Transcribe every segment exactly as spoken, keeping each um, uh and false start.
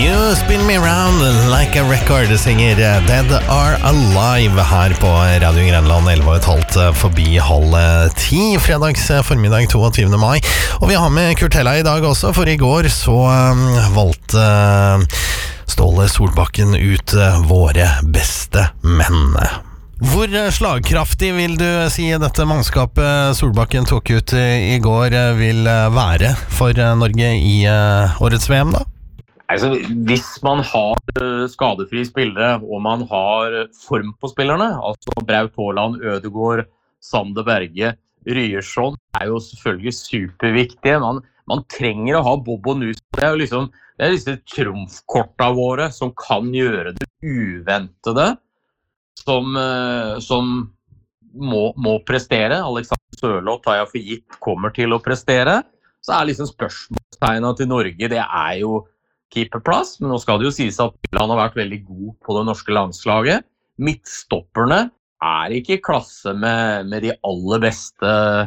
You spin me round like a record, synger Dead are Alive her på Radio Grenland, elleve og et halvt forbi halv ti, fredags formiddag toogtyvende mai. Og vi har med Kurt Hella i dag også, for i går så um, valgte uh, Ståle Solbakken ut uh, våre beste menn. Hvor slagkraftig vil du si dette mannskapet Solbakken tok ut i går vil være for Norge i uh, årets V M da? Altså, hvis man har skadefri spillere, og man har form på spillerne, altså Braut Haaland, Ødegaard, Sander Berge, Ryerson, er jo selvfølgelig superviktige. Man, man trenger å ha Bob og Nus. Det er jo liksom, det er disse trumfkortene våre som kan gjøre det uventede, som, som må, må prestere. Alexander Sørloth tar jeg for gitt kommer til å prestere. Så er liksom spørsmålstegnet til Norge, det er jo keeperplass, men nå skal det jo sies at han har vært veldig god på det norske landslaget. Midtstopperne er ikke i klasse med, med de aller beste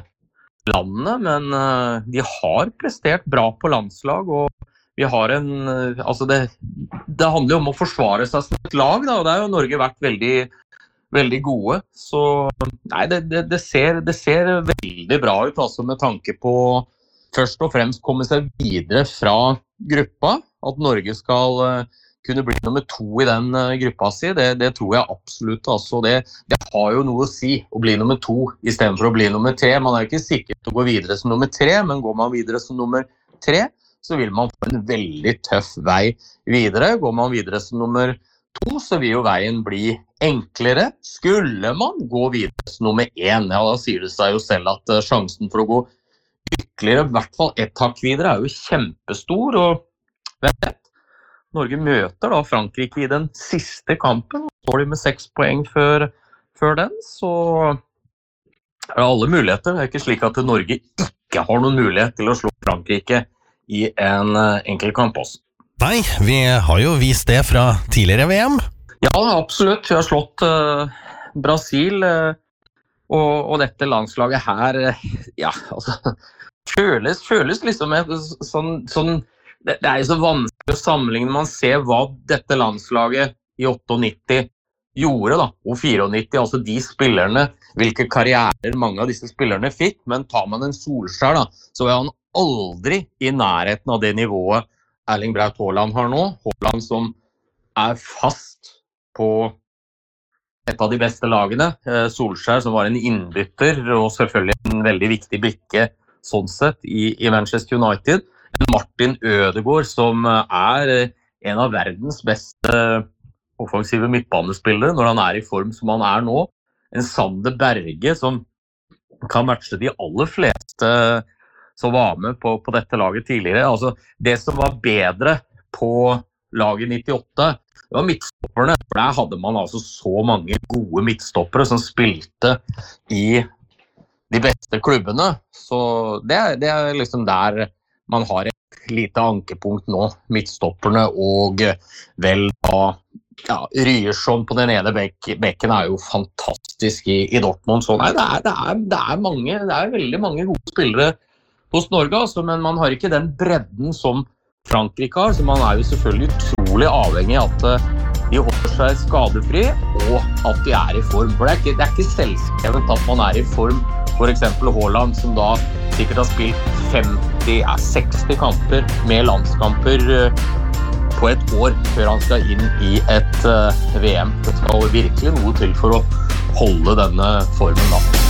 landene, men uh, de har prestert bra på landslag, og vi har en, uh, altså det, det handler jo om å forsvare seg som et lag, da, og det har jo Norge vært veldig, veldig gode, så nei, det, det, det, ser, det ser veldig bra ut, altså med tanke på først og fremst komme seg videre fra gruppa, at Norge skal uh, kunne bli nummer to i den uh, gruppa si, det, det tror jeg absolutt. Altså, det, det har jo noe å si å bli nummer to i stedet for å bli nummer tre. Man er ikke sikker til å gå videre som nummer tre, men går man videre som nummer tre, så vil man få en veldig tøff vei videre. Går man videre som nummer to, så vil jo veien bli enklere. Skulle man gå videre som nummer én, ja, da sier det seg jo selv at uh, sjansen for å gå ytterligere, i hvert fall ett hakk videre, er jo kjempestor, og hvem vet? Norge møter da Frankrike i den siste kampen, og står de med seks poeng før, før den, så er det alle muligheter. Det er ikke slik at Norge ikke har noen mulighet til å slå Frankrike i en uh, enkel kamp også. Nei, vi har jo vist det fra tidligere V M. Ja, absolutt. Vi har slått uh, Brasil, uh, og, og dette landslaget her, uh, ja, altså, føles, føles liksom sånn, sånn det er jo så vanskelig å sammenligne. Man ser hva dette landslaget i nittiåtte gjorde da, og nittifire, altså de spillerne, hvilke karrierer mange av disse spillerne fikk, men tar man en Solskjær da, så er han aldri i nærheten av det nivået Erling Braut Haaland har nå. Haaland som er fast på et av de beste lagene. Solskjær som var en innbytter, og selvfølgelig en veldig viktig brikke sånn sett i, i Manchester United. Martin Ødegaard, som er en av verdens beste offensive midtbanespillere når han er i form som han er nå. En Sander Berge som kan matche de aller fleste som var med på, på dette laget tidligere. Altså, det som var bedre på laget nittiåtte, det var midtstopperne. For der hadde man altså så mange gode midtstoppere som spilte i de beste klubbene. Så det, det er liksom der man har et lite ankepunkt nå, midtstopperne, og vel da, ja, Ryerson på den ene bek bekken er jo fantastisk i, i Dortmund, så nei, det er, det, er, det er mange, det er veldig mange gode spillere hos Norge, altså, men man har ikke den bredden som Frankrike har, så man er jo selvfølgelig utrolig avhengig av at de holder seg skadefri, og at de er i form, for det er ikke, det er ikke selvskrevet at man er i form. For eksempel Haaland, som da sikkert har spilt femti, ja, seksti kamper med landskamper på et år før han skal inn i et uh, V M. Det skal virkelig noe til for å holde denne formen da.